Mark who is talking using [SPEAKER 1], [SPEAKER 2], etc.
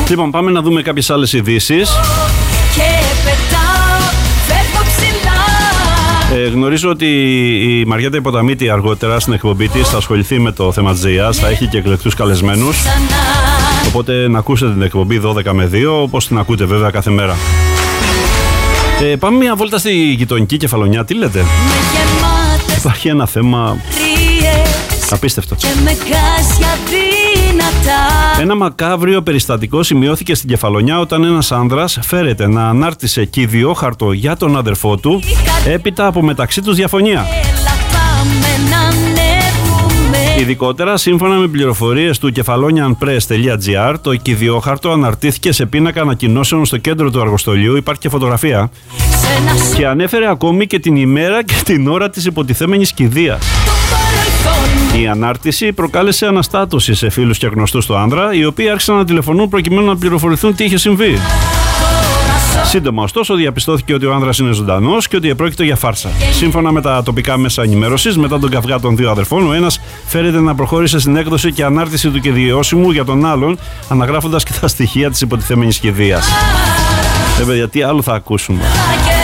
[SPEAKER 1] Λοιπόν, πάμε να δούμε κάποιες άλλες ειδήσεις. Γνωρίζω ότι η Μαριέτα Υποταμίτη αργότερα στην εκπομπή της θα ασχοληθεί με το θέμα της ΖΕΙΑΣ, θα έχει και εκλεκτούς καλεσμένους. Οπότε να ακούσετε την εκπομπή 12 με 2, όπως την ακούτε βέβαια κάθε μέρα. Πάμε μια βόλτα στη γειτονική Κεφαλονιά, τι λέτε? Υπάρχει ένα θέμα απίστευτο. Ένα μακάβριο περιστατικό σημειώθηκε στην Κεφαλονιά όταν ένας άνδρας φέρεται να ανάρτησε κυδιόχαρτο για τον αδερφό του έπειτα από μεταξύ τους διαφωνία. Ειδικότερα, σύμφωνα με πληροφορίες του kefalonianpress.gr, το κυδιόχαρτο αναρτήθηκε σε πίνακα ανακοινώσεων στο κέντρο του αργοστολίου, υπάρχει και φωτογραφία, και ανέφερε ακόμη και την ημέρα και την ώρα της υποτιθέμενης κηδείας. Η ανάρτηση προκάλεσε αναστάτωση σε φίλους και γνωστούς του άνδρα, οι οποίοι άρχισαν να τηλεφωνούν προκειμένου να πληροφορηθούν τι είχε συμβεί. Σύντομα, ωστόσο, διαπιστώθηκε ότι ο άνδρας είναι ζωντανός και ότι επρόκειτο για φάρσα. Σύμφωνα με τα τοπικά μέσα ενημέρωσης, μετά τον καυγά των δύο αδερφών, ο ένας φέρεται να προχώρησε στην έκδοση και ανάρτηση του κηδιώσιμου για τον άλλον, αναγράφοντας και τα στοιχεία της υποτιθέμενης κηδείας. Βέβαια, τι άλλο θα ακούσουμε?